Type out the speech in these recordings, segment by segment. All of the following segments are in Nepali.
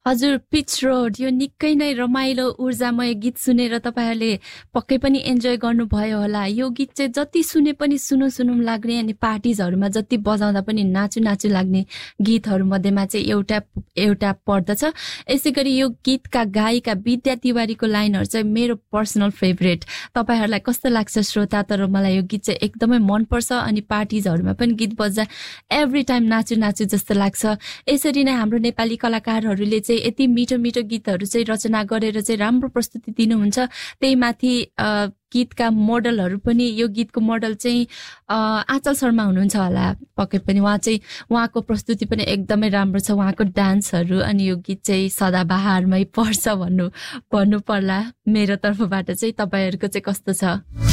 हजुर, पिच रोड यो निकै नै रमाइलो ऊर्जामय गीत सुनेर तपाईहरुले पक्कै पनि एन्जॉय गर्नुभयो होला। यो गीत चाहिँ जति सुने पनि सुनु लाग्ने अनि पार्टीजहरुमा जति बजाउँदा पनि नाचु लाग्ने गीतहरु मध्येमा चाहिँ एउटा पर्दछ। यसैगरी यो गीतका गायिका विद्या तिवारीको लाइनहरु चाहिँ मेरो पर्सनल फेभरेट। तपाईहरुलाई कस्तो लाग्छ श्रोता? तर मलाई यो गीत चाहिँ एकदमै मन पर्छ अनि पार्टीजहरुमा पनि गीत बज्दा एभ्री टाइम नाचु जस्तो लाग्छ। यसरी नै हाम्रो नेपाली कलाकारहरुले चाहिँ यति मिठो गीतहरु चाहिँ रचना गरेर चाहिँ राम्रो प्रस्तुति दिनुहुन्छ। त्यही माथि गीतका मोडलहरु पनि, यो गीतको मोडल चाहिँ आँचल शर्मा हुनुहुन्छ होला पक्कै पनि। उहाँको प्रस्तुति पनि एकदमै राम्रो छ, उहाँको डान्सहरु। अनि यो गीत चाहिँ सदाबहारमै पर्छ भन्नु पर्ला मेरो तर्फबाट चाहिँ। तपाईहरुको चाहिँ कस्तो छ?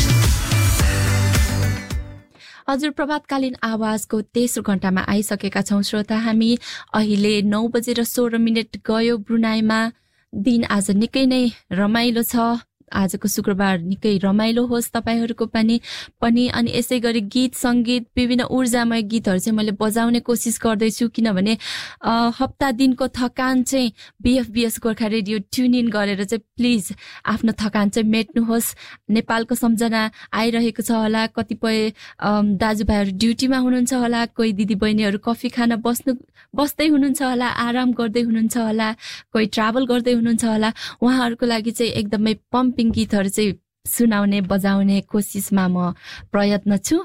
हजुर, प्रभातकालीन आवाजको तेस्रो घण्टामा आइसकेका छौं श्रोता। हामी अहिले 9:16 गयो ब्रुनाईमा। दिन आज निकै नै रमाइलो छ। आजको शुक्रबार निकै रमाइलो होस् तपाईहरुको पनि। अनि यसै गरी गीत संगीत विभिन्न ऊर्जामय गीतहरु चाहिँ मैले बजाउने कोसिस गर्दै छु, किनभने हप्ता दिनको थकान चाहिँ बीएफबीएस गोर्खा रेडियो ट्युन इन गरेर चाहिँ प्लिज आफ्नो थकान चाहिँ मेट्नुहोस्। नेपालको सम्झना आइरहेको छ होला। कतिपय दाजुभाइहरु ड्युटीमा हुनुहुन्छ होला, कोही दिदी बहिनीहरु कफी खान बस्दै हुनुहुन्छ होला, आराम गर्दै हुनुहुन्छ होला, कोही ट्राभल गर्दै हुनुहुन्छ होला। उहाँहरुको लागि चाहिँ एकदमै पम्पिङ गीतहरु चाहिँ सुनाउने बजाउने कोसिसमा म प्रयत्न छु।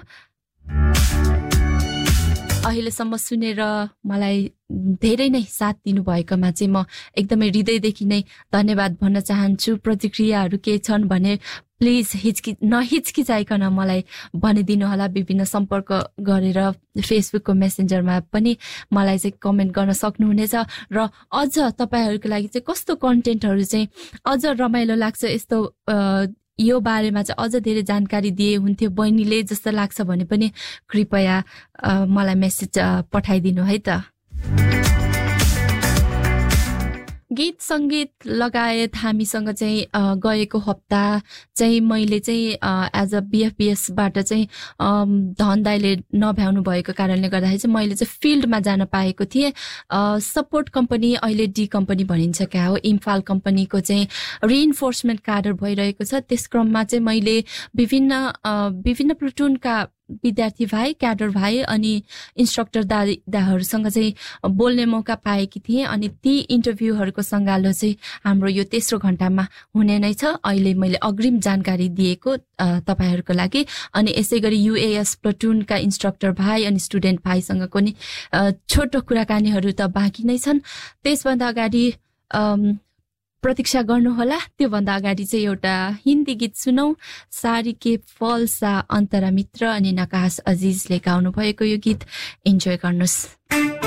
अहिलेसम्म सुनेर मलाई धेरै नै साथ दिनु भएकोमा चाहिँ म एकदमै हृदयदेखि नै धन्यवाद भन्न चाहन्छु। प्रतिक्रियाहरु के छन् भने प्लिज नहिचकिचाइकन मलाई भनिदिनु होला। विभिन्न सम्पर्क गरेर फेसबुकको मेसेन्जरमा पनि मलाई चाहिँ कमेन्ट गर्न सक्नुहुनेछ। र अझ तपाईहरुको लागि चाहिँ कस्तो कन्टेन्टहरु चाहिँ अझ रमाइलो लाग्छ, यस्तो यो बारेमा चाहिँ अझ धेरै जानकारी दिए हुन्थ्यो बहिनीले जस्तो लाग्छ भने पनि कृपया मलाई मेसेज पठाइदिनु है त। गीत संगीत लगायत हामीसँग चाहिँ गएको हप्ता चाहिँ मैले चाहिँ एज अ बीएफबीएस बाट चाहिँ धन दाइले नभ्याउनु भएको कारणले गर्दाखेरि चाहिँ मैले चाहिँ फिल्डमा जान पाएको थिएँ। सपोर्ट कम्पनी, अहिले डी कम्पनी भनिन्छ क्या हो, इम्फाल कम्पनीको चाहिँ रिइन्फोर्समेन्ट कार्डर भइरहेको छ। त्यस क्रममा चाहिँ मैले विभिन्न प्लुटुनका विद्यार्थी भाइ, क्याडर भाइ अनि इन्स्ट्रक्टर दादाहरूसँग चाहिँ बोल्ने मौका पाएकी थिएँ। अनि ती इन्टरभ्यूहरूको सङ्गालो चाहिँ हाम्रो यो तेस्रो घण्टामा हुने नै छ। अहिले मैले अग्रिम जानकारी दिएको तपाईहरुको लागि। अनि यसै गरी युएएस प्लुटुनका इन्स्ट्रक्टर भाइ अनि स्टुडेन्ट भाइसँग पनि छोटो कुराकानीहरू त बाँकी नै छन्। त्यसभन्दा अगाडि प्रतीक्षा गर्नुहोला। त्योभन्दा अगाडि चाहिँ एउटा हिन्दी गीत सुनौ। सारी के फलसा अन्तरा मित्र अनि नकाश अजिजले गाउनु भएको यो गीत इन्जोय गर्नुस्।